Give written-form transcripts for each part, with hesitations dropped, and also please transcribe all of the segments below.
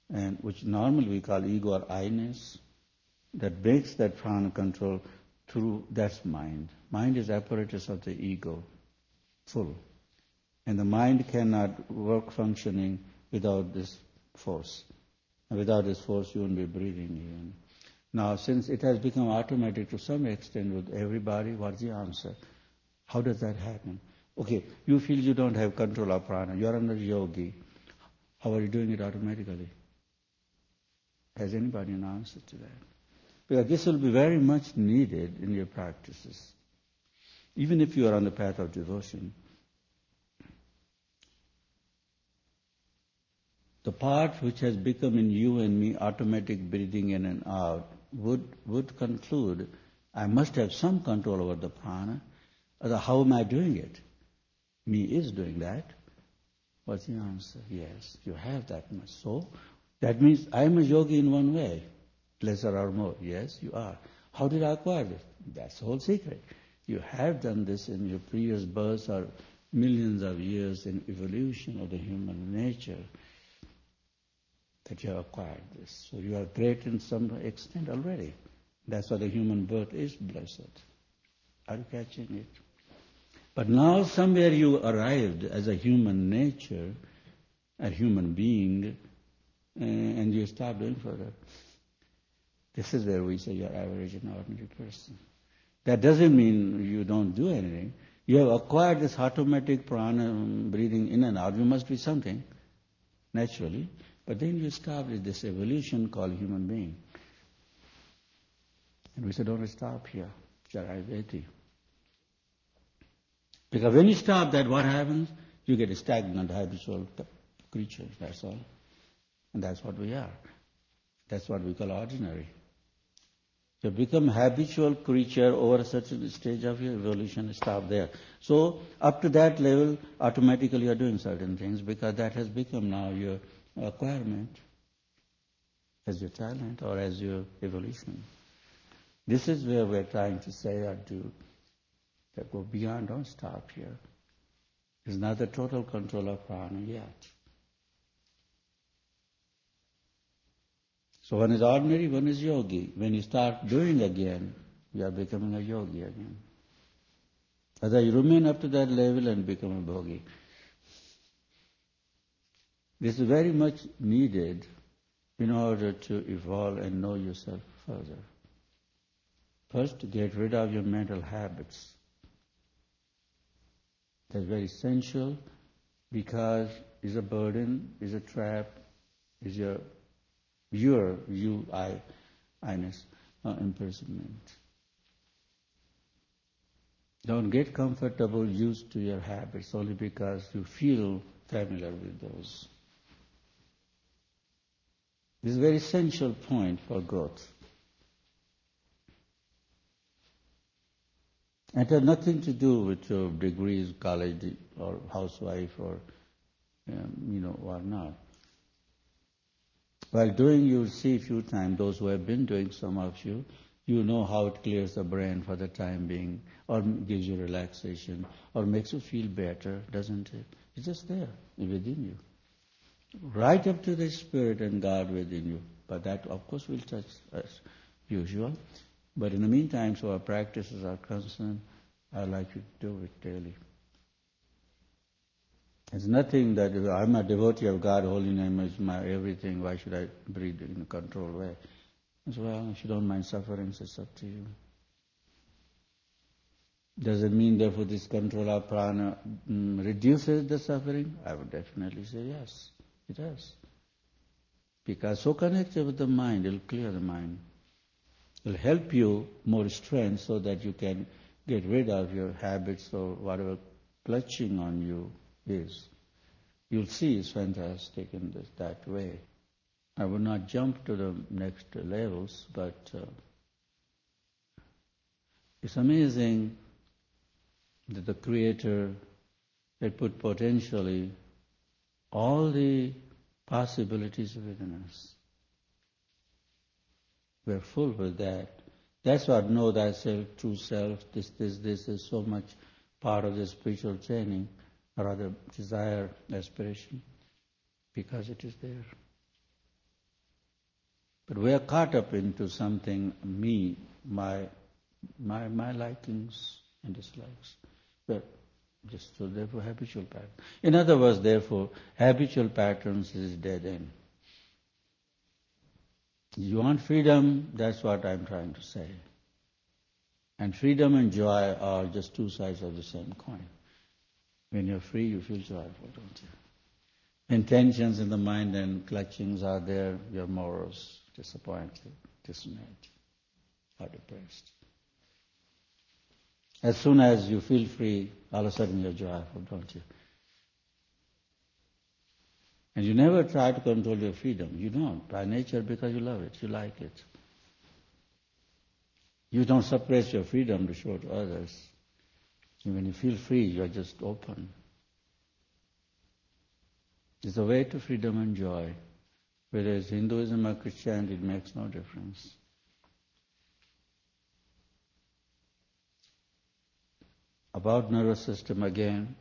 and which normally we call ego or I-ness, that breaks that prana control through, that's mind. Mind is apparatus of the ego, full. And the mind cannot work functioning without this force. And without this force you won't be breathing even. Now since it has become automatic to some extent with everybody, what's the answer? How does that happen? Okay, you feel you don't have control of prana, you are under yogi. How are you doing it automatically? Has anybody an answer to that? Because this will be very much needed in your practices. Even if you are on the path of devotion, the part which has become in you and me automatic breathing in and out would conclude, I must have some control over the prana. Otherwise, how am I doing it? Me is doing that. What's the answer? Yes, you have that much. So, that means I am a yogi in one way, lesser or more. Yes, you are. How did I acquire this? That's the whole secret. You have done this in your previous births or millions of years in evolution of the human nature that you have acquired this. So you are great in some extent already. That's why the human birth is blessed. Are you catching it? But now somewhere you arrived as a human nature, a human being, and you start doing further. This is where we say you're average and ordinary person. That doesn't mean you don't do anything. You have acquired this automatic prana breathing in and out. You must be something, naturally. But then you establish this evolution called human being. And we say, don't stop here. Charayveti. Because when you stop that, what happens? You get a stagnant, habitual creature, that's all. And that's what we are. That's what we call ordinary. You become habitual creature over a certain stage of your evolution, stop there. So up to that level, automatically you are doing certain things because that has become now your acquirement as your talent or as your evolution. This is where we're trying to say or do. That go beyond, don't stop here. It's not the total control of prana yet. So one is ordinary, one is yogi. When you start doing again, you are becoming a yogi again. Otherwise you remain up to that level and become a bhogi. This is very much needed in order to evolve and know yourself further. First, to get rid of your mental habits. That's very essential because it's a burden, it's a trap, it's your I-ness imprisonment. Don't get comfortable, used to your habits only because you feel familiar with those. This is a very essential point for growth. It has nothing to do with your degrees, college, or housewife, or or not. While doing, you'll see a few times, those who have been doing, some of you, you know how it clears the brain for the time being, or gives you relaxation, or makes you feel better, doesn't it? It's just there, within you. Right up to the Spirit and God within you. But that, of course, will touch as usual. But in the meantime, so our practices are concerned, I'd like you to do it daily. It's nothing that I'm a devotee of God, holy name is my everything, why should I breathe in a controlled way? As well, if you don't mind suffering, it's up to you. Does it mean therefore this control of prana reduces the suffering? I would definitely say yes, it does. Because so connected with the mind, it'll clear the mind. It'll help you more strength so that you can get rid of your habits or whatever clutching on you is. You'll see it's fantastic in that way. I will not jump to the next levels, but it's amazing that the Creator had put potentially all the possibilities within us. We're full with that. That's what know thyself, true self, this is so much part of the spiritual training, or rather desire, aspiration, because it is there. But we are caught up into something, me, my likings and dislikes. But just so therefore habitual pattern. In other words, therefore, habitual patterns is dead end. You want freedom, that's what I'm trying to say. And freedom and joy are just two sides of the same coin. When you're free, you feel joyful, don't you? When tensions in the mind and clutchings are there, you're morose, disappointed, dismayed, or depressed. As soon as you feel free, all of a sudden you're joyful, don't you? And you never try to control your freedom. You don't, by nature, because you love it, you like it. You don't suppress your freedom to show to others. And when you feel free, you're just open. It's a way to freedom and joy. Whether it's Hinduism or Christianity, it makes no difference. About nervous system again.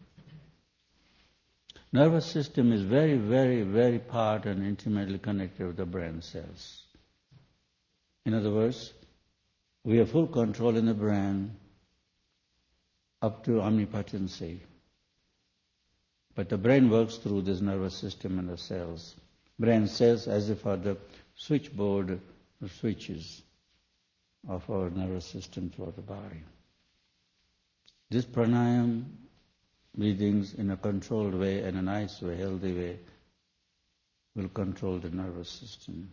Nervous system is very, very, very part and intimately connected with the brain cells. In other words, we have full control in the brain up to omnipotency. But the brain works through this nervous system and the cells. Brain cells as if are the switchboard switches of our nervous system throughout the body. This pranayam, breathings in a controlled way and a nice way, healthy way, will control the nervous system.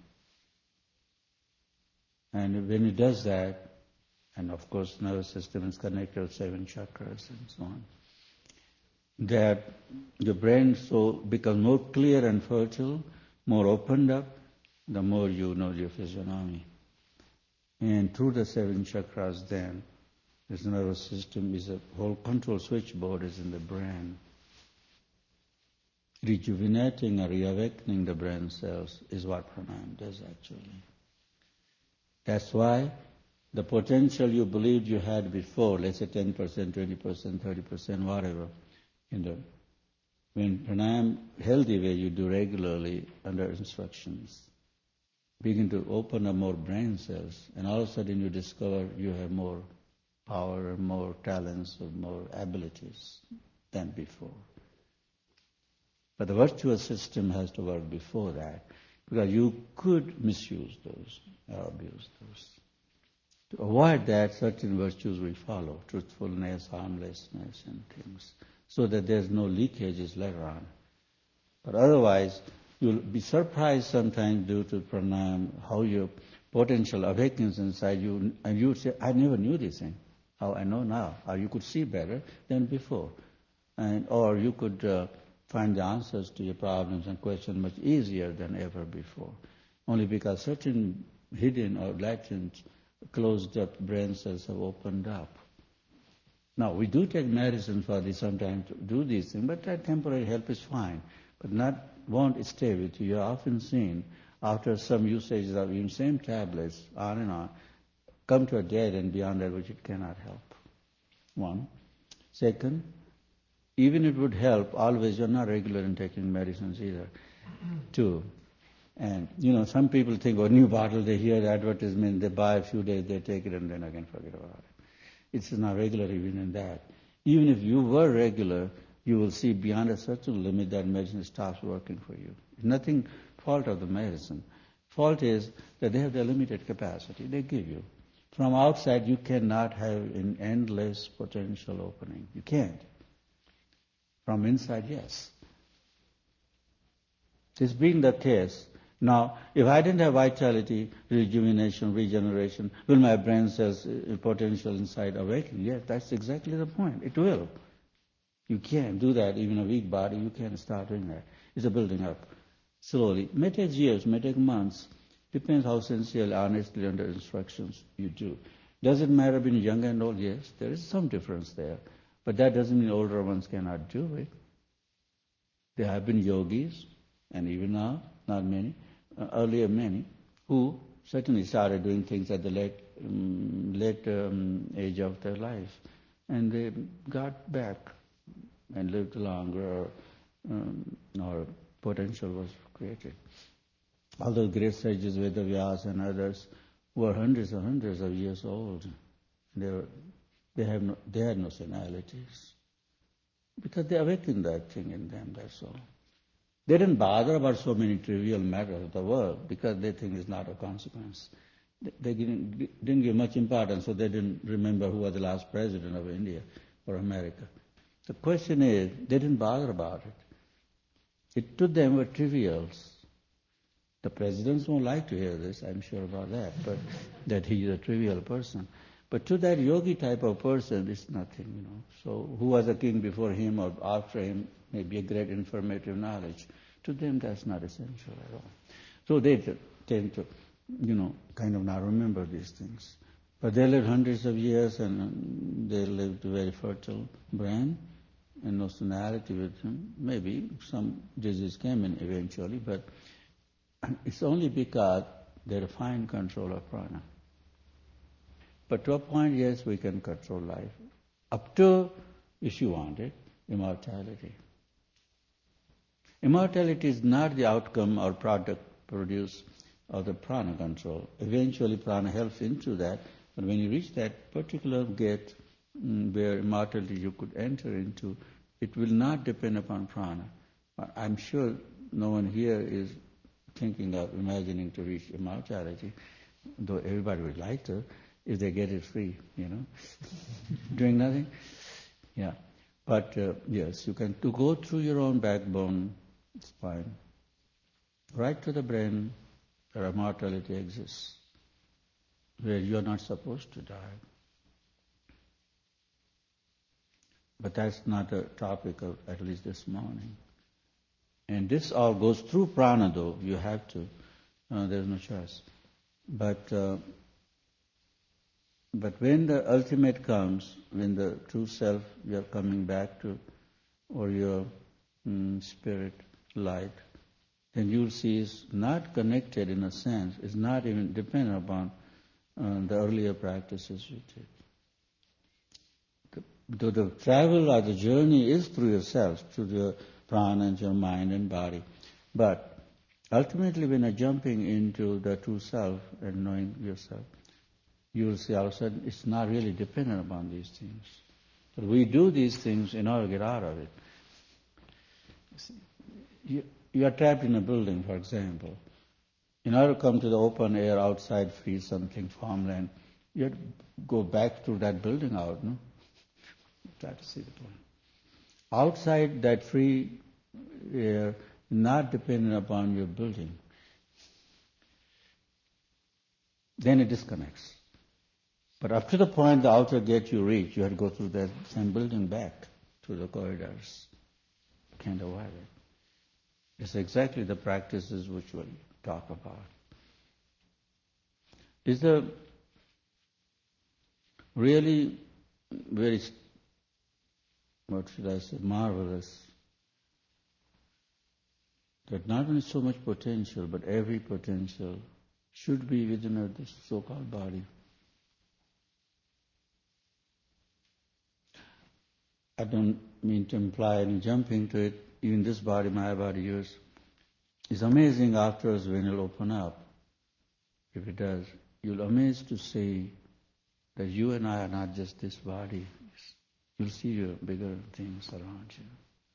And when it does that, and of course nervous system is connected with 7 chakras and so on, that the brain so becomes more clear and fertile, more opened up, the more you know your physiognomy. And through the 7 chakras then, this nervous system is a whole control switchboard is in the brain. Rejuvenating or reawakening the brain cells is what pranayama does actually. That's why the potential you believed you had before, let's say 10%, 20%, 30%, whatever, when pranayama, healthy way you do regularly under instructions, begin to open up more brain cells, and all of a sudden you discover you have more power, more talents, or more abilities than before. But the virtuous system has to work before that, because you could misuse those or abuse those. To avoid that, certain virtues we follow, truthfulness, harmlessness, and things, so that there's no leakages later on. But otherwise, you'll be surprised sometimes due to pranayama how your potential awakens inside you, and you say, I never knew this thing. How I know now. Or you could see better than before. Or you could find the answers to your problems and questions much easier than ever before. Only because certain hidden or latent, closed up brain cells have opened up. Now, we do take medicine for this sometimes to do these things, but that temporary help is fine. But won't stay with you. You're often seen, after some usages of even same tablets, on and on, come to a dead and beyond that which it cannot help. 1. Second, even if it would help, always you're not regular in taking medicines either. 2. And, some people think, new bottle, they hear the advertisement, they buy a few days, they take it and then again forget about it. It's not regular even in that. Even if you were regular, you will see beyond a certain limit that medicine stops working for you. Nothing fault of the medicine. Fault is that they have their limited capacity. They give you. From outside, you cannot have an endless potential opening. You can't. From inside, yes. This being the case, now, if I didn't have vitality, rejuvenation, regeneration, will my brain cells potential inside awaken? Yes, that's exactly the point. It will. You can't do that, even a weak body, you can't start doing that. It's a building up slowly. It may take years, may take months. Depends how sincerely, honestly, under instructions you do. Does it matter being young and old? Yes, there is some difference there. But that doesn't mean older ones cannot do it. There have been yogis, and even now, not many, earlier many, who certainly started doing things at the late age of their life. And they got back and lived longer, or potential was created. All those great sages, Vedavyas and others, were hundreds and hundreds of years old. They had no senilities. Because they awakened that thing in them, that's all. They didn't bother about so many trivial matters of the world because they think it's not of consequence. They didn't give much importance, so they didn't remember who was the last president of India or America. The question is, they didn't bother about it. To them were trivials. The presidents won't like to hear this, I'm sure about that, but that he is a trivial person. But to that yogi type of person, it's nothing, So who was a king before him or after him may be a great informative knowledge. To them, that's not essential at all. So they tend to, kind of not remember these things. But they lived hundreds of years and they lived a very fertile brain and no senility with them. Maybe some disease came in eventually, but it's only because they had a fine control of prana. But to a point, yes, we can control life. Up to, if you want it, immortality. Immortality is not the outcome or product produced of the prana control. Eventually prana helps into that, but when you reach that particular gate where immortality you could enter into, it will not depend upon prana. I'm sure no one here is thinking of imagining to reach immortality, though everybody would like to, if they get it free, Doing nothing? Yeah. But yes, you can to go through your own backbone, spine, right to the brain, where immortality exists, where you're not supposed to die. But that's not a topic of at least this morning. And this all goes through prana though, you have to. There's no choice. But when the ultimate comes, when the true self you're coming back to, or your spirit, light, then you'll see it's not connected in a sense, it's not even dependent upon the earlier practices you did. The travel or the journey is through yourself, through your prana and your mind and body. But ultimately when you're jumping into the true self and knowing yourself, you will see all of a sudden it's not really dependent upon these things. But we do these things in order to get out of it. You are trapped in a building, for example. In order to come to the open air, outside, free something, farmland, you have to go back through that building out, no? Try to see the point. Outside that free air, not dependent upon your building, then it disconnects. But up to the point the outer gate you reach, you have to go through that same building back through the corridors. Can't avoid it. It's exactly the practices which we'll talk about. It's a really very, marvelous that not only so much potential, but every potential should be within this so-called body. I don't mean to imply any jumping to it, even this body, my body, yours. It's amazing afterwards when it'll open up. If it does, you'll amazed to see that you and I are not just this body. You'll see your bigger things around you.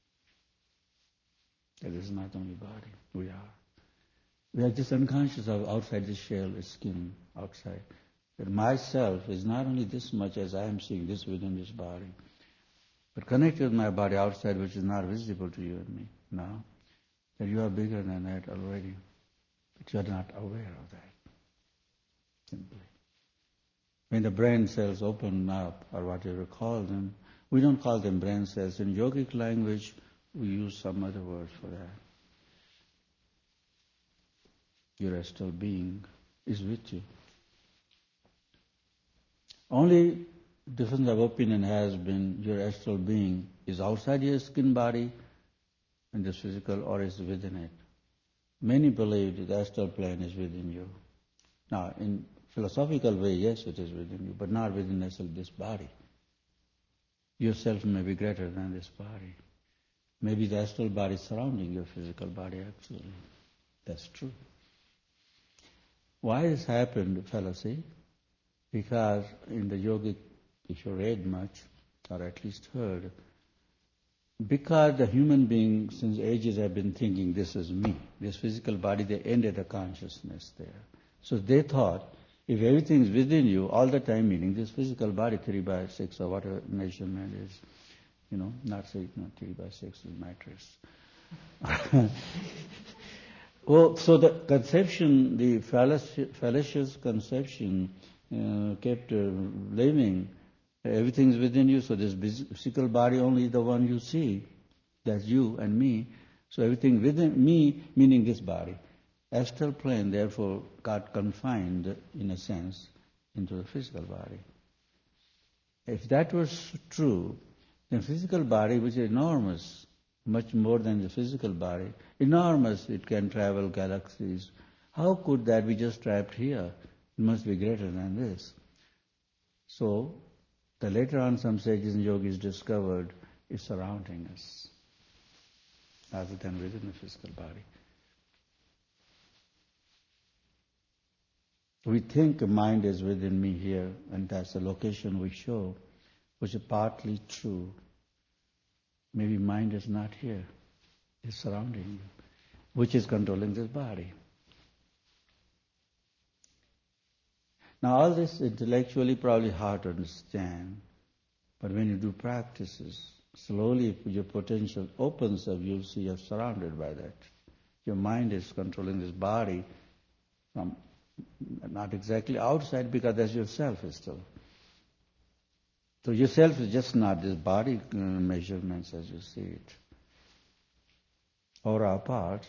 That is not only body, we are. We are just unconscious of outside this shell, the skin outside. That myself is not only this much as I am seeing this within this body, but connected with my body outside which is not visible to you and me now. That you are bigger than that already, but you are not aware of that. Simply. When the brain cells open up, or whatever you call them, we don't call them brain cells. In yogic language, we use some other word for that. Your astral being is with you. Only difference of opinion has been your astral being is outside your skin body and this physical, or is within it. Many believe that the astral plane is within you. Now, in philosophical way, yes, it is within you, but not within this body. Yourself may be greater than this body. Maybe the astral body is surrounding your physical body actually. That's true. Why this happened, fellow, see? Because in the yogic, if you read much, or at least heard, because the human being since ages have been thinking this is me, this physical body, they ended the consciousness there. So they thought, if everything is within you all the time, meaning this physical body 3 by 6 or whatever measurement is, not 3 by 6 is matters. Well, so the conception, the fallacious conception kept living. Everything's within you, so this physical body only is the one you see. That's you and me. So everything within me, meaning this body. Astral plane, therefore, got confined, in a sense, into the physical body. If that was true, then physical body, which is enormous, much more than the physical body, enormous, it can travel galaxies. How could that be just trapped here? It must be greater than this. So, the later on some sages and yogis discovered it's surrounding us, rather than within the physical body. We think a mind is within me here, and that's the location we show, which is partly true. Maybe mind is not here, it's surrounding you, which is controlling this body. Now all this intellectually probably hard to understand, but when you do practices, slowly if your potential opens up, you'll see you're surrounded by that. Your mind is controlling this body from not exactly outside, because that's yourself is still. So yourself is just not this body measurements as you see it. Or our parts.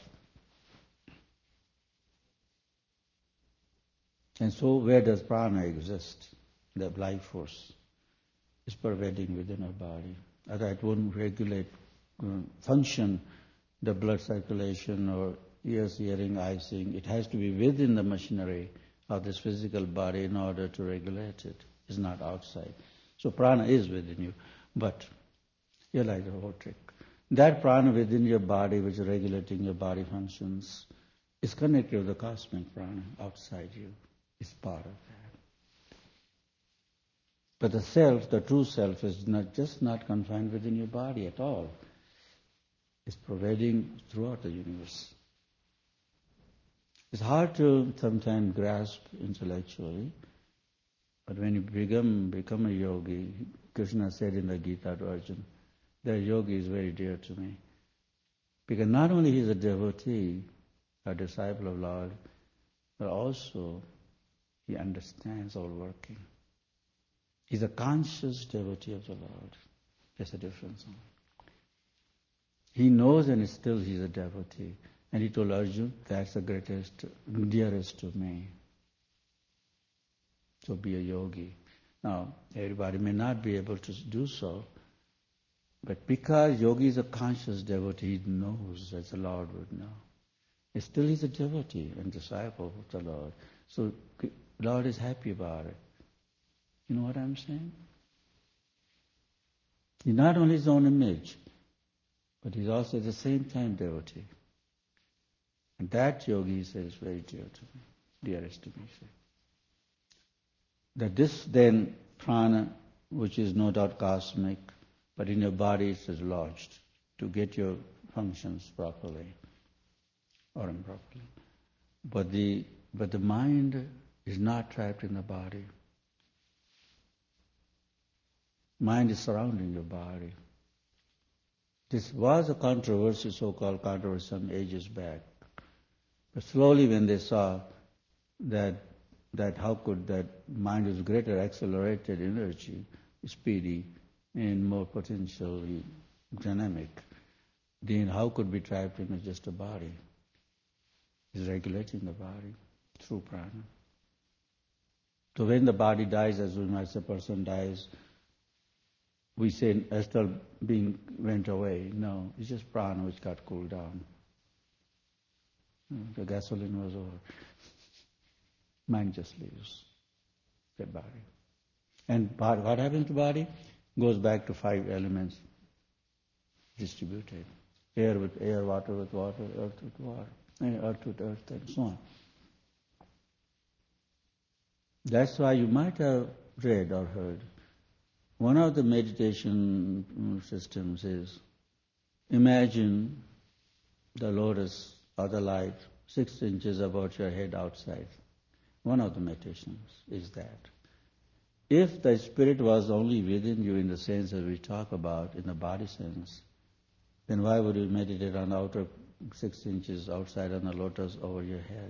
And so where does prana exist? The life force is pervading within our body. Otherwise it wouldn't regulate, function, the blood circulation or ears hearing, eyes seeing. It has to be within the machinery of this physical body in order to regulate it. It's not outside. So prana is within you, but you like the whole trick. That prana within your body, which is regulating your body functions, is connected with the cosmic prana outside you. It's part of that. But the self, the true self, is not confined within your body at all. It's pervading throughout the universe. It's hard to sometimes grasp intellectually, but when you become a yogi, Krishna said in the Gita to Arjuna, that yogi is very dear to me. Because not only he is a devotee, a disciple of Lord, but also he understands all working. He's a conscious devotee of the Lord. There's a difference. He knows and still he's a devotee. And he told Arjuna, that's the greatest, dearest to me. So be a yogi. Now, everybody may not be able to do so, but because yogi is a conscious devotee, he knows as the Lord would know. Still he's a devotee and disciple of the Lord. So Lord is happy about it. You know what I'm saying? He's not only his own image, but he's also at the same time devotee. And that yogi, he says, is very dear to me, dearest to me. That this then prana, which is no doubt cosmic, but in your body it is lodged to get your functions properly or improperly. But the mind is not trapped in the body. Mind is surrounding your body. This was a controversy, so-called controversy some ages back. But slowly when they saw that how could that mind is greater accelerated energy, speedy and more potentially dynamic, then how could be trapped in just a body? It's regulating the body through prana. So when the body dies, as a person dies, we say astral being went away. No, it's just prana which got cooled down. The gasoline was over. Mind just leaves the body. And what happens to body? Goes back to 5 elements distributed. Air with air, water with water, earth with water, earth with earth, and so on. That's why you might have read or heard. One of the meditation systems is imagine the lotus or the light 6 inches above your head outside. One of the meditations is that. If the spirit was only within you in the sense that we talk about, in the body sense, then why would you meditate on the outer 6 inches outside on the lotus over your head?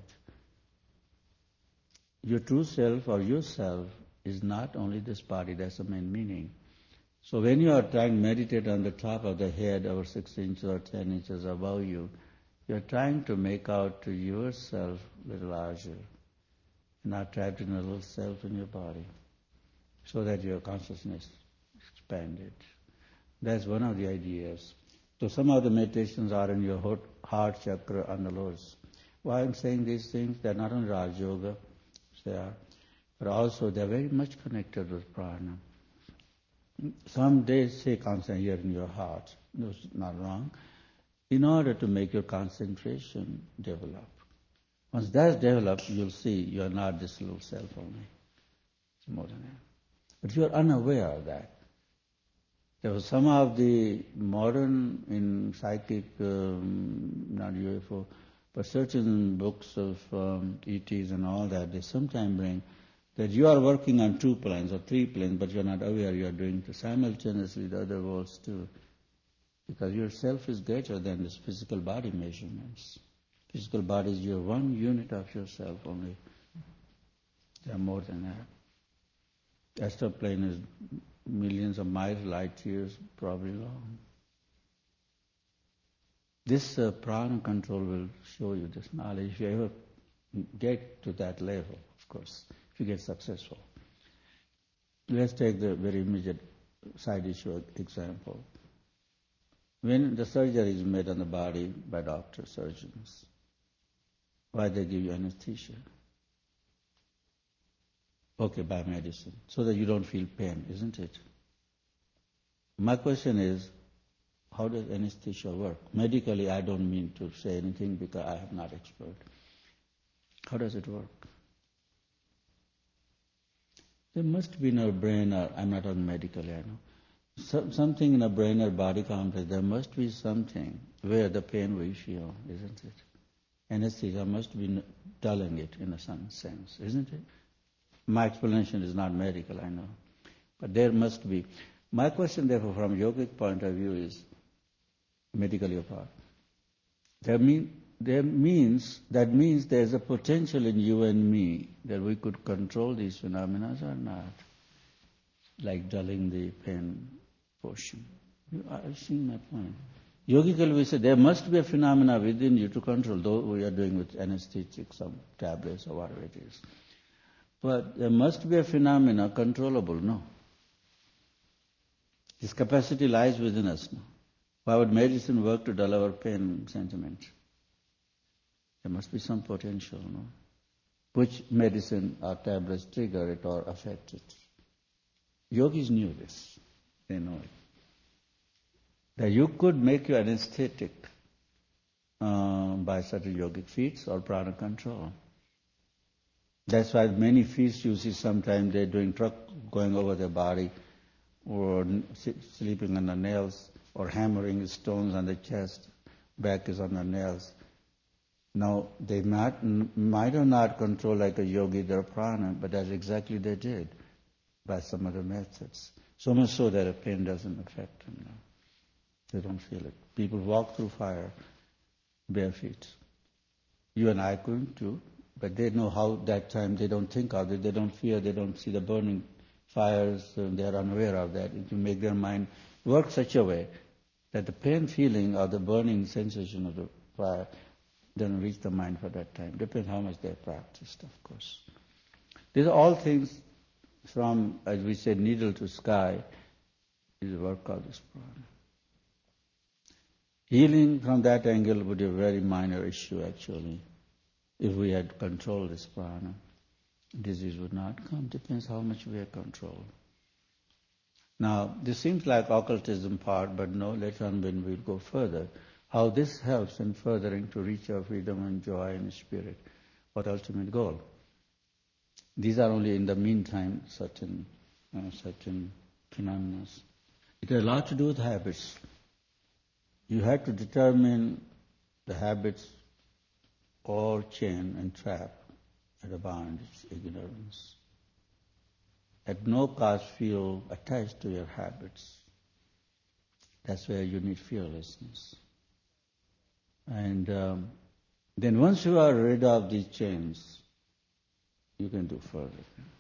Your true self or yourself is not only this body, that's the main meaning. So when you are trying to meditate on the top of the head over 6 inches or 10 inches above you, you're trying to make out to yourself a little larger, not trapped in a little self in your body, so that your consciousness expanded. That's one of the ideas. So some of the meditations are in your heart chakra on the lotus. Why I'm saying these things, they're not only Raj Yoga, but also they're very much connected with prana. Some days say concentration here in your heart. That's not wrong. In order to make your concentration develop. Once that's developed, you'll see you're not this little self only. It's more than that. But you're unaware of that. There was some of the modern in psychic, not UFO, but certain books of ETs and all that, they sometimes bring that you are working on 2 planes or 3 planes, but you're not aware you are doing simultaneously the other worlds too. Because your self is greater than this physical body measurements. Physical body is your one unit of yourself only. They are more than that. Astral plane is millions of miles, light years, probably long. This prana control will show you this knowledge if you ever get to that level, of course, if you get successful. Let's take the very immediate side issue example. When the surgery is made on the body by doctors, surgeons, why they give you anesthesia? Okay, by medicine, so that you don't feel pain, isn't it? My question is, how does anesthesia work? Medically, I don't mean to say anything because I am not expert. How does it work? There must be in our brain, or I'm not on medically, I know. Something in our brain or body complex, there must be something where the pain we feel, isn't it? Anesthesia must be dulling it in some sense, isn't it? My explanation is not medical, I know. But there must be. My question, therefore, from a yogic point of view is, medically apart, that means there's a potential in you and me that we could control these phenomena or not, like dulling the pain portion. I've seen my point. Yogically, we say there must be a phenomena within you to control, though we are doing with anesthetic, some tablets or whatever it is. But there must be a phenomena controllable, no? This capacity lies within us, no? Why would medicine work to dull our pain sentiment? There must be some potential, no? Which medicine or tablets trigger it or affect it. Yogis knew this. They know it. That you could make your anesthetic by certain yogic feats or prana control. That's why many feasts you see sometimes they're doing truck going over their body or sleeping on the nails or hammering stones on the chest, back is on the nails. Now, they might or not control like a yogi their prana, but that's exactly they did by some other methods. So much so that a pain doesn't affect them now. They don't feel it. People walk through fire bare feet. You and I couldn't too, but they know how that time they don't think of it, they don't fear, they don't see the burning fires, they are unaware of that. It will make their mind work such a way that the pain feeling or the burning sensation of the fire doesn't reach the mind for that time. Depends how much they have practiced, of course. These are all things from, as we say, needle to sky, is the work of this prana. Healing from that angle would be a very minor issue actually. If we had controlled this prana, disease would not come. Depends how much we have control. Now, this seems like occultism part, but no, later on when we'll go further, how this helps in furthering to reach our freedom and joy and spirit, what ultimate goal. These are only in the meantime certain phenomena. It has a lot to do with habits. You have to determine the habits or chain and trap at a bound. It's ignorance. At no cost feel attached to your habits. That's where you need fearlessness. And then once you are rid of these chains, you can do further.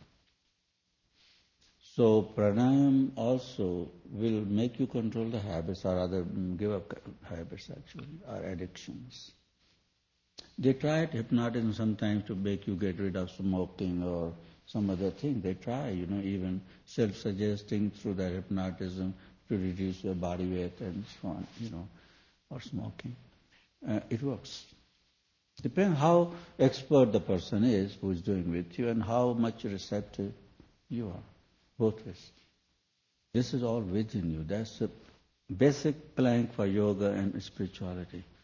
So pranayam also will make you control the habits, or rather give up habits actually, or addictions. They tried hypnotism sometimes to make you get rid of smoking or some other thing. They try, even self-suggesting through that hypnotism to reduce your body weight and so on, or smoking. It works. Depends how expert the person is who is doing with you and how much receptive you are. Both ways. This is all within you. That's the basic plank for yoga and spirituality.